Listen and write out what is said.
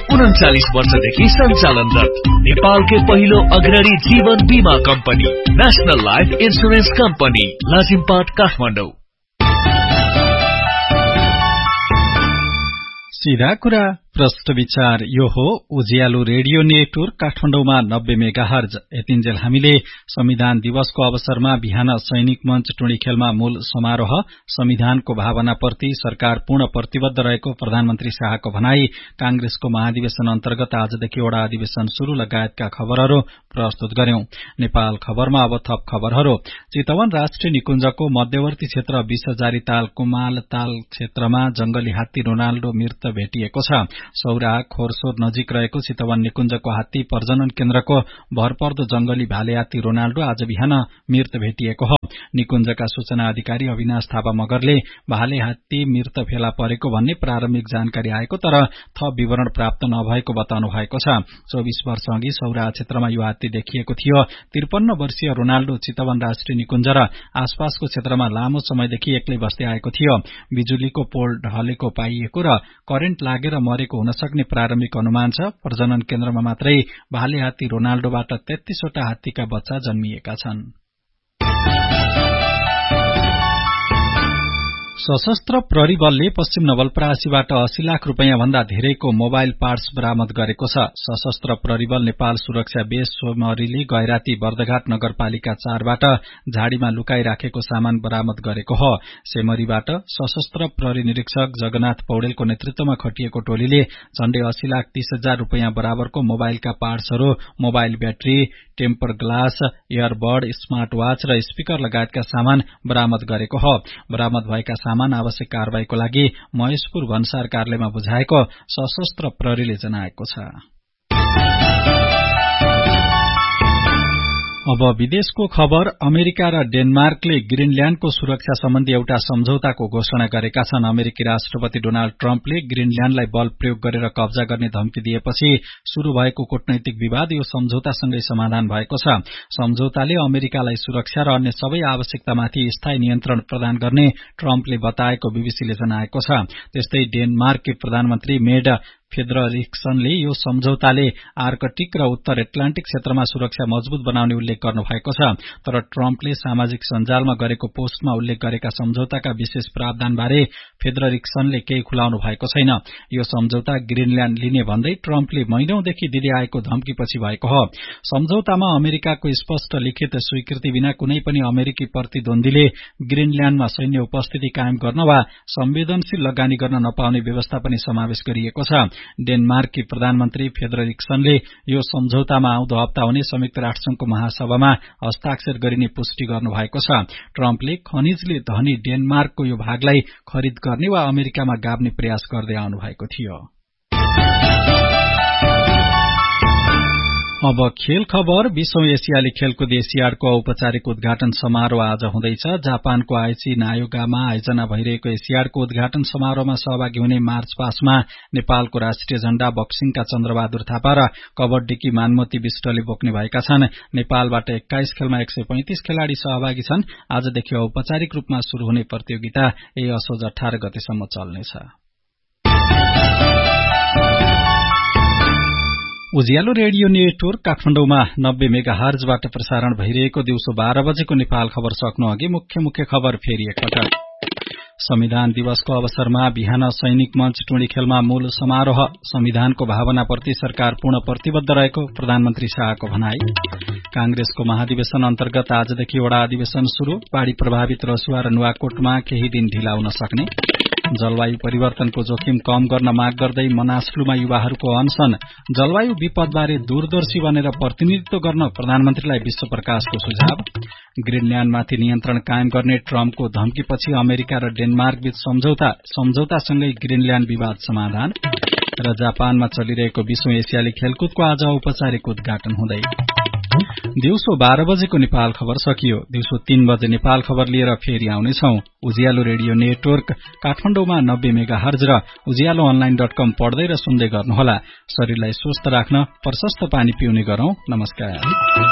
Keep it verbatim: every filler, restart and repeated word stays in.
उन्चालीस वर्षदेखि सञ्चालनरत नेपालकै पहिलो अग्रणी जीवन बीमा company national life insurance company Lazimpat Kathmandu. सीधा कुरा प्रश्न विचार यो हो उज्यालो रेडियो नेटवर्क काठमाडौँमा नब्बे मेगाहर्ज। यतिन्जेल हामीले संविधान दिवसको अवसरमा बिहान सैनिक मञ्च टुँडीखेलमा मूल समारोह, संविधानको भावनाप्रति सरकार पूर्ण प्रतिबद्ध रहेको प्रधानमन्त्री शाहको भनाई, कांग्रेसको महाधिवेशन अन्तर्गत आजदेखि वडा अधिवेशन शुरू लगायतका खबरहरू प्रस्तुत गर्यौं। नेपाल खबरमा अब थप खबरहरू। चितवन राष्ट्रिय निकुञ्जको मध्यवर्ती क्षेत्र बीस हजारी ताल कुमाल ताल क्षेत्रमा जंगली हात्ती रोनाल्डो मृत भेटिएको छ। सौरा खोरसोर नजिक रहेको चितवन निकुञ्जको हात्ती प्रजनन केन्द्रको भरपर्दो जंगली भाले हात्ती रोनाल्डो आज बिहान मृत भेटिएको हो। निकुञ्जका सूचना अधिकारी अविनाश थापा मगरले भाले हात्ती मृत फेला परेको भन्ने प्रारम्भिक जानकारी आएको तर थप विवरण प्राप्त नभएको बताउनु भएको छ। चौबीस वर्ष अघि सौरा क्षेत्रमा यो हात्ती देखिएको थियो। त्रिपन्न वर्षीय रोनाल्डो चितवन राष्ट्रिय निकुञ्ज र आसपासको क्षेत्रमा लामो समयदेखि एक्लै बस्दै आएको थियो। बिजुलीको पोल ढलेको पाइएको र करेन्ट लागेर मरेको हुन सक्ने प्रारम्भिक अनुमान छ। प्रजनन केन्द्रमा मात्रै भाले हात्ती रोनाल्डोबाट तेत्तीसवटा हात्तीका बच्चा जन्मिएका छन्। सशस्त्र प्रहरी बलले पश्चिम नवलपरासीबाट अस्सी लाख रूपियाँ भन्दा धेरैको मोबाइल पार्ट्स बरामद गरेको छ। सशस्त्र प्रहरी बल नेपाल सुरक्षा बेस सोमरीले गैराती बर्दघाट नगरपालिका चारबाट झाडीमा लुकाइराखेको सामान बरामद गरेको हो। सेमरीबाट सशस्त्र प्रहरी निरीक्षक जगन्नाथ पौडेलको नेतृत्वमा खटिएको टोलीले झण्डै अस्सी लाख तीस हजार रूपियाँ बराबरको मोबाइलका पार्ट्सहरू, mobile battery, temper glass, earbud, smart watch र स्पीकर लगायतका सामान बरामद गरेको हो। बरामद भएका सामान आवश्यक कारवाहीको लागि महेशपुर भन्सार कार्यालयमा बुझाएको सशस्त्र प्रहरीले जनाएको छ। अब विदेशको खबर। अमेरिका र डेनमार्कले ग्रीनल्याण्डको सुरक्षा सम्बन्धी एउटा सम्झौताको घोषणा गरेका छन्। अमेरिकी राष्ट्रपति डोनाल्ड ट्रम्पले ग्रीनल्याण्डलाई बल प्रयोग गरेर कब्जा गर्ने धम्की दिएपछि शुरू भएको कूटनैतिक विवाद यो सम्झौतासँगै समाधान भएको छ। सम्झौताले अमेरिकालाई सुरक्षा र अन्य सबै आवश्यकतामाथि स्थायी नियन्त्रण प्रदान गर्ने ट्रम्पले बताएको बीबीसीले जनाएको छ। त्यस्तै डेनमार्ककी प्रधानमन्त्री मेड फेडरिक्सनले यो सम्झौताले आर्कटिक र उत्तर एटलान्टिक क्षेत्रमा सुरक्षा मजबूत बनाउने उल्लेख गर्नु भएको छ। तर ट्रम्पले सामाजिक सञ्जालमा गरेको पोस्टमा उल्लेख गरेका सम्झौताका विशेष प्रावधानबारे फेडरिक्सनले केही खुलाउनु भएको छैन। यो सम्झौता ग्रीनल्याण्ड लिने भन्दै ट्रम्पले महिनौंदेखि दिँदै आएको धम्कीपछि भएको हो। सम्झौतामा अमेरिकाको स्पष्ट लिखित स्वीकृति बिना कुनै पनि अमेरिकी प्रतिद्वन्दीले ग्रीनल्याण्डमा सैन्य उपस्थिति कायम गर्न वा संवेदनशील लगानी गर्न नपाउने व्यवस्था पनि समावेश गरिएको छ। डेनमार्ककी प्रधानमन्त्री फेडरिक्सनले यो सम्झौतामा आउँदो हप्ता हुने संयुक्त राष्ट्रसंघको महासभामा हस्ताक्षर गरिने पुष्टि गर्नु भएको छ। ट्रम्पले खनिजले धनी डेनमार्कको यो भागलाई खरिद गर्ने वा अमेरिकामा गाभ्ने प्रयास गर्दै आउनु भएको थियो। अब खेल खबर। बीसौं एसियाली खेलकुद एसियाडको औपचारिक उद्घाटन समारोह आज हुँदैछ। जापानको आइची नायोगामा आयोजना भइरहेको एसियाडको उद्घाटन समारोहमा सहभागी हुने मार्च पासमा नेपालको राष्ट्रिय झण्डा बक्सिङका चन्द्रबहादुर थापा र कबड्डीकी मानमती विष्टले बोक्ने भएका छन्। नेपालबाट एक्काइस खेलमा एक सय पैंतिस खेलाड़ी सहभागी छन्। आजदेखि औपचारिक रूपमा शुरू हुने प्रतियोगिता यही असोज अठार गतेसम्म चल्नेछ। उज्यालो रेडियो नेटवर्क काठमाडौँमा नब्बे मेगाहर्जबाट प्रसारण भइरहेको दिउँसो बाह्र बजेको नेपाल खबर सक्नु अघि मुख्य मुख्य खबर फेरि एकपटक। संविधान दिवसको अवसरमा बिहान सैनिक मञ्च टुँडीखेलमा मूल समारोह, संविधानको भावनाप्रति सरकार पूर्ण प्रतिबद्ध रहेको प्रधानमन्त्री शाहको भनाई। कांग्रेसको महाधिवेशन अन्तर्गत आजदेखि वडा अधिवेशन शुरू, बाढ़ी प्रभावित रसुवा र नुवाकोटमा केही दिन ढिला हुन सक्ने। जलवायु परिवर्तनको जोखिम कम गर्न माग गर्दै मनासलुमा युवाहरूको अनशन। जलवायु विपदबारे दूरदर्शी बनेर प्रतिनिधित्व गर्न प्रधानमन्त्रीलाई विश्व प्रकाशको सुझाव। ग्रीनल्याण्डमाथि नियन्त्रण कायम गर्ने ट्रम्पको धम्कीपछि अमेरिका र डेनमार्क बीच सम्झौता, सम्झौतासँगै ग्रीनल्याण्ड विवाद समाधान। र जापानमा चलिरहेको बीसौं एसियाली खेलकुदको आज औपचारिक उद्घाटन हुँदै। दिउँसो बाह्र बजेको नेपाल खबर सकियो। दिउँसो तीन बजे नेपाल खबर लिएर फेरि आउनेछौ। उज्यालो रेडियो नेटवर्क काठमाडौँमा नब्बे मेगाहर्ज र उज्यालो अनलाइन डट कम पढ्दै र सुन्दै गर्नुहोला। शरीरलाई स्वस्थ राख्न प्रशस्त पानी पिउने गरौं। नमस्कार।